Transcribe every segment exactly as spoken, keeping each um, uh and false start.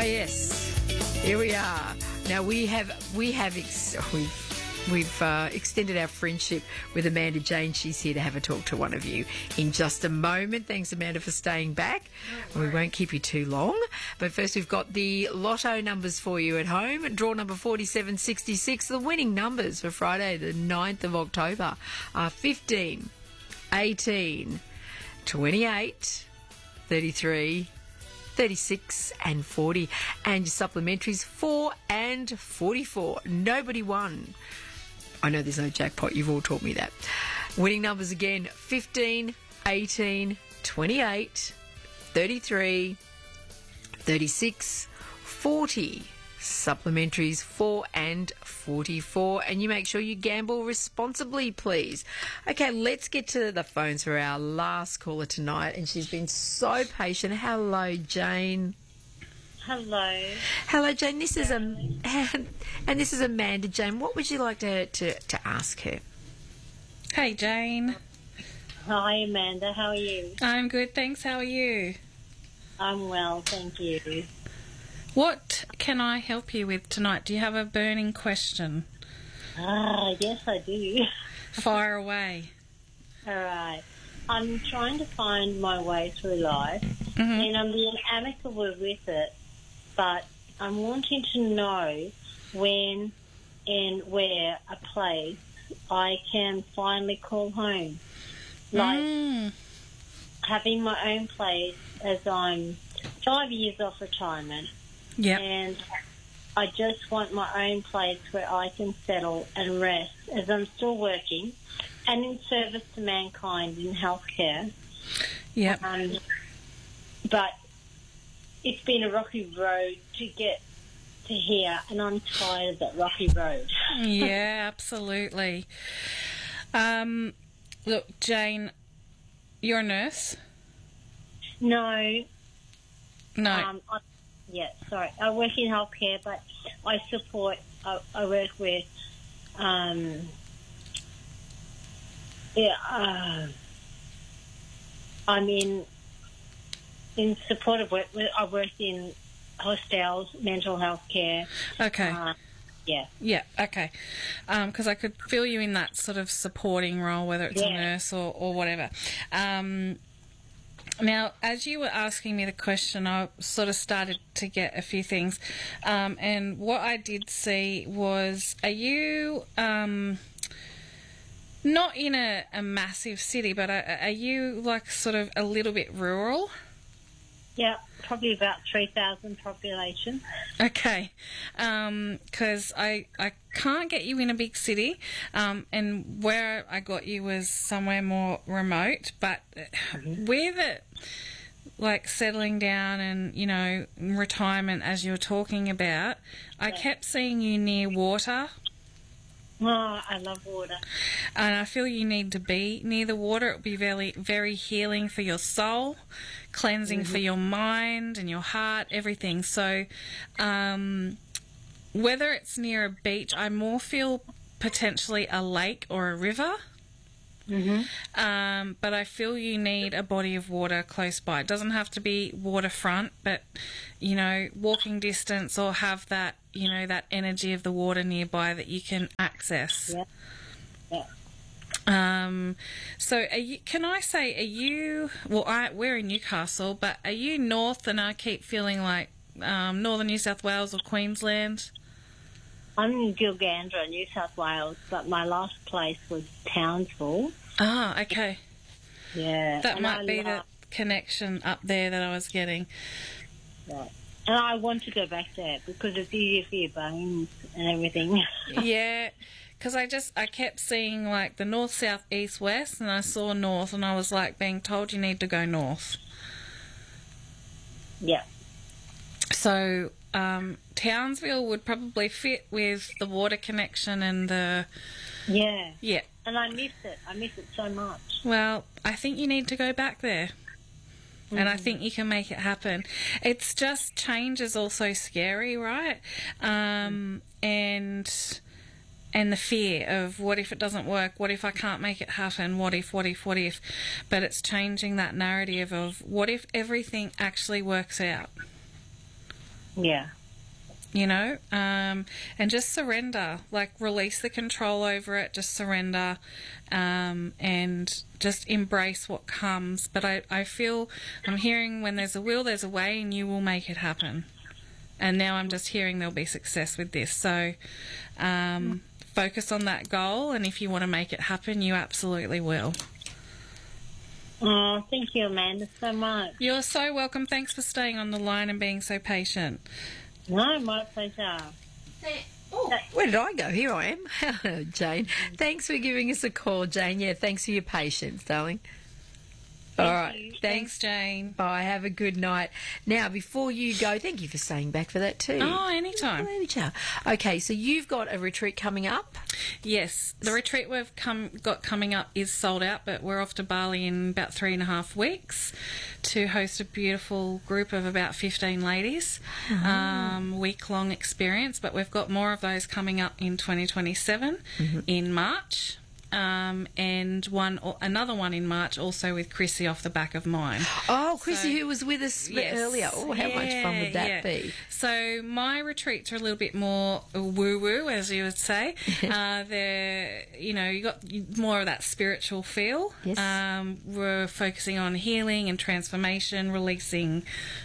yes, here we are. Now we have we have ex- we've we've uh, extended our friendship with Amanda Jane. She's here to have a talk to one of you in just a moment. Thanks, Amanda, for staying back. We won't keep you too long. But first, we've got the lotto numbers for you at home. Draw number forty-seven sixty-six. The winning numbers for Friday, the ninth of October, are fifteen, eighteen, twenty-eight, thirty-three, thirty-six and forty. And your supplementaries, four and forty-four. Nobody won. I know there's no jackpot. You've all taught me that. Winning numbers again, fifteen, eighteen, twenty-eight, thirty-three, thirty-six, forty. Supplementaries, four and forty-four. And you make sure you gamble responsibly, please. Okay, let's get to the phones for our last caller tonight. And she's been so patient. Hello, Jane. Hello. Hello, Jane. This is a, and this is Amanda. Jane, what would you like to, to, to ask her? Hey, Jane. Hi, Amanda. How are you? I'm good, thanks. How are you? I'm well, thank you. What can I help you with tonight? Do you have a burning question? Ah, yes, I do. Fire away. All right. I'm trying to find my way through life, Mm-hmm. and I'm being amicable with it, but I'm wanting to know when and where a place I can finally call home. Like Mm. having my own place as I'm five years off retirement. Yep. And I just want my own place where I can settle and rest as I'm still working and in service to mankind in healthcare. Yep. Um, but it's been a rocky road to get to here, and I'm tired of that rocky road. Yeah, absolutely. Um, look, Jane, you're a nurse? No. No. Um, I, yeah, sorry. I work in healthcare, but I support, I, I work with, um, yeah, uh, I'm in, in support of work. I work in hostels, mental health care. Okay. Uh, yeah. Yeah, okay. Because I could feel you in that sort of supporting role, whether it's Yeah. a nurse or, or whatever. Um, now, as you were asking me the question, I sort of started to get a few things. Um, and what I did see was, are you um, not in a, a massive city, but are, are you like sort of a little bit rural? Yeah, probably about three thousand population. Okay, because I I can't get you in a big city, um, and where I got you was somewhere more remote. But with it, like settling down and you know retirement, as you were talking about, I kept seeing you near water. Oh, I love water. And I feel you need to be near the water. It would be very, very healing for your soul, cleansing mm-hmm. for your mind and your heart, everything. So um, whether it's near a beach, I more feel potentially a lake or a river. Mm-hmm. Um, but I feel you need a body of water close by. It doesn't have to be waterfront, but, you know, walking distance or have that, you know, that energy of the water nearby that you can access. Yeah. Yeah. Um, so are you, can I say, are you, well, I, we're in Newcastle, but are you north and I keep feeling like um, northern New South Wales or Queensland? I'm in Gilgandra, New South Wales, but my last place was Townsville. Ah, okay. Yeah. That and might I be love, the connection up there that I was getting. Right. And I want to go back there because it's easier for your bones and everything. Yeah, because I just, I kept seeing like the north, south, east, west, and I saw north, and I was like being told you need to go north. Yeah. So um, Townsville would probably fit with the water connection and the... Yeah. Yeah. And I miss it. I miss it so much. Well, I think you need to go back there. Mm. And I think you can make it happen. It's just change is also scary, right? Um, mm. And and the fear of what if it doesn't work? What if I can't make it happen? What if, what if, what if? But it's changing that narrative of what if everything actually works out? Yeah. You know, um, and just surrender, like release the control over it, just surrender, um, and just embrace what comes. But I, I feel, I'm hearing when there's a will, there's a way, and you will make it happen. And now I'm just hearing there'll be success with this. So um, focus on that goal, and if you want to make it happen, you absolutely will. Oh, thank you, Amanda, so much. You're so welcome. Thanks for staying on the line and being so patient. No, my pleasure. Oh, where did I go? Here I am. Hello, Jane. Thanks for giving us a call, Jane. Yeah, thanks for your patience, darling. Thank All right. you. Thanks, Jane. Bye. Have a good night. Now, before you go, thank you for staying back for that too. Oh, anytime. Pleasure. Okay, so you've got a retreat coming up. Yes, the retreat we've come got coming up is sold out, but we're off to Bali in about three and a half weeks to host a beautiful group of about fifteen ladies, Oh. um, week-long experience. But we've got more of those coming up in twenty twenty-seven Mm-hmm. in March. Um, and one, another one in March, also with Chrissy off the back of mine. Oh, Chrissy, So- who was with us Yes. earlier. Oh, how much fun would that Yeah, be? So my retreats are a little bit more woo-woo, as you would say. uh, they're, you know, you got more of that spiritual feel. Yes. Um, we're focusing on healing and transformation, releasing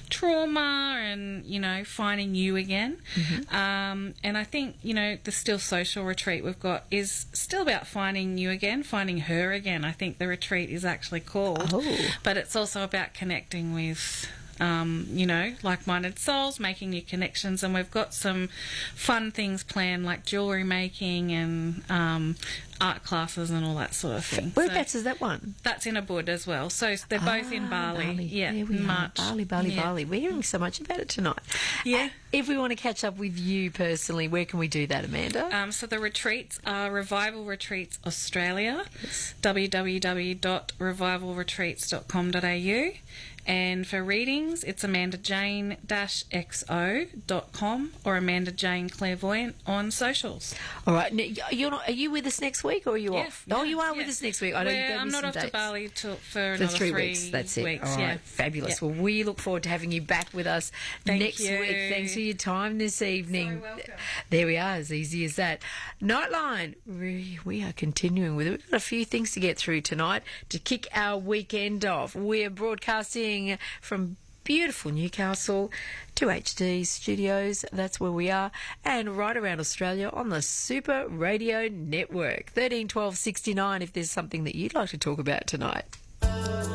trauma, and you know, finding you again. Mm-hmm. Um, and I think you know the Still Social retreat we've got is still about finding you again, finding her again. I think the retreat is actually called, Oh. but it's also about connecting with. Um, you know, like-minded souls, making new connections, and we've got some fun things planned, like jewellery making and um, art classes and all that sort of thing. Whereabouts So is that one? that's in Ubud as well. So they're both in Ah, Bali. Yeah, there we in are. March. Bali, Bali, Yeah. Bali. We're hearing so much about it tonight. Yeah. Uh, If we want to catch up with you personally, where can we do that, Amanda? Um, so the retreats are Revival Retreats Australia, w w w dot revival retreats dot com dot a u. And for readings, it's amanda jane dash x o dot com or Amanda Jane Clairvoyant on socials. All right. Now, you're not, are you with us next week or are you Yeah, off? Oh, yeah, you are yeah. with us next week. I know you We're- gave me I'm not some off to dates. Bali till, for For another three, three weeks. That's it. weeks, All right. yeah. Fabulous. Yeah. Well, we look forward to having you back with us Thank next you. week. Thanks for your time this evening. So welcome. There we are. As easy as that. Nightline. We, we are continuing with it. We've got a few things to get through tonight to kick our weekend off. We're broadcasting from beautiful Newcastle, two H D studios, that's where we are, and right around Australia on the Super Radio Network. thirteen twelve sixty-nine if there's something that you'd like to talk about tonight.